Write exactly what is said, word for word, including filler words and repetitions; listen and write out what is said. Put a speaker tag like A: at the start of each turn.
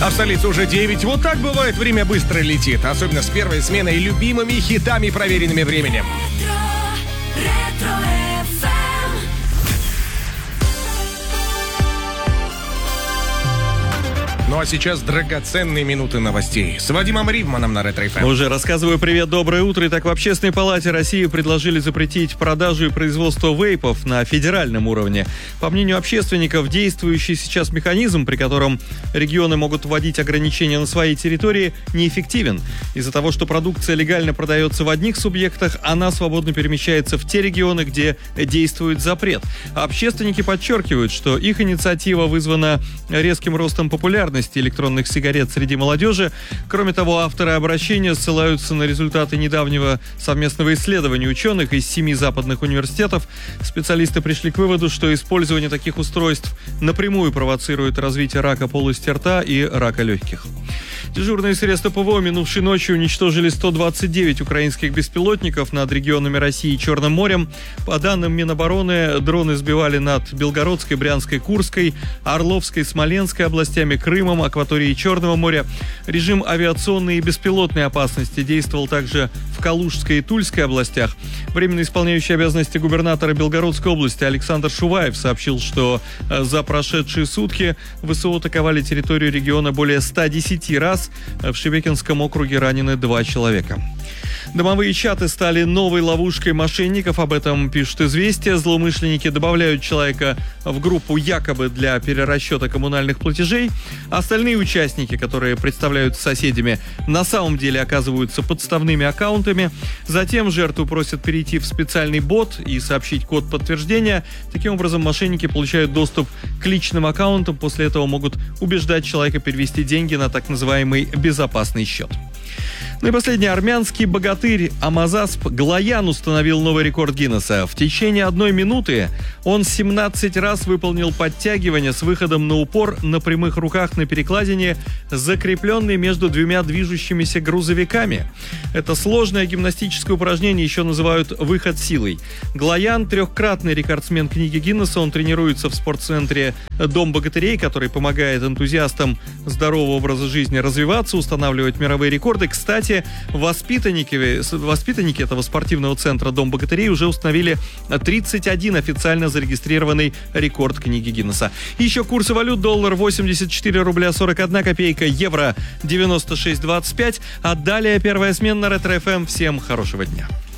A: А в столице уже девять. Вот так бывает, время быстро летит. Особенно с первой сменой и любимыми хитами, проверенными временем. Ну а сейчас драгоценные минуты новостей с Вадимом Ривманом на Ретро эф эм.
B: Уже рассказываю. Привет, доброе утро. Итак, в Общественной палате России предложили запретить продажу и производство вейпов на федеральном уровне. По мнению общественников, действующий сейчас механизм, при котором регионы могут вводить ограничения на своей территории, неэффективен. Из-за того, что продукция легально продается в одних субъектах, она свободно перемещается в те регионы, где действует запрет. А общественники подчеркивают, что их инициатива вызвана резким ростом популярности электронных сигарет среди молодежи. Кроме того, авторы обращения ссылаются на результаты недавнего совместного исследования ученых из семи западных университетов. Специалисты пришли к выводу, что использование таких устройств напрямую провоцирует развитие рака полости рта и рака легких. Дежурные средства ПВО минувшей ночью уничтожили сто двадцать девять украинских беспилотников над регионами России и Черным морем. По данным Минобороны, дроны сбивали над Белгородской, Брянской, Курской, Орловской, Смоленской областями, Крымом, акваторией Черного моря. Режим авиационной и беспилотной опасности действовал также в Калужской и Тульской областях. Временно исполняющий обязанности губернатора Белгородской области Александр Шуваев сообщил, что за прошедшие сутки ВСУ атаковали территорию региона более ста десяти раз. В Шебекинском округе ранены два человека. Домовые чаты стали новой ловушкой мошенников, об этом пишут «Известия». Злоумышленники добавляют человека в группу якобы для перерасчета коммунальных платежей. Остальные участники, которые представляются соседями, на самом деле оказываются подставными аккаунтами. Затем жертву просят перейти в специальный бот и сообщить код подтверждения. Таким образом, мошенники получают доступ к личным аккаунтам. После этого могут убеждать человека перевести деньги на так называемый безопасный счет. Ну и последний. Армянский богатырь Амазасп Глоян установил новый рекорд Гиннесса. В течение одной минуты он семнадцать раз выполнил подтягивание с выходом на упор на прямых руках на перекладине, закрепленной между двумя движущимися грузовиками. Это сложное гимнастическое упражнение еще называют «выход силой». Глоян – трехкратный рекордсмен книги Гиннесса. Он тренируется в спортцентре «Дом богатырей», который помогает энтузиастам здорового образа жизни развиваться, устанавливать мировые рекорды. Кстати, Воспитанники, воспитанники этого спортивного центра «Дом богатырей» уже установили тридцать один официально зарегистрированный рекорд книги Гиннесса. Еще курсы валют: доллар восемьдесят четыре рубля сорок одна копейка, евро девяносто шесть двадцать пять. А далее первая смена на Ретро эф эм. Всем хорошего дня.